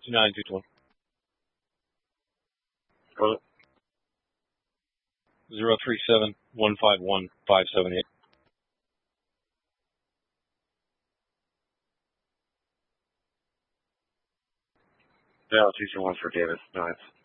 2921. Call it. 037-151-578. Dallas Houston 1 for Davis. Nice.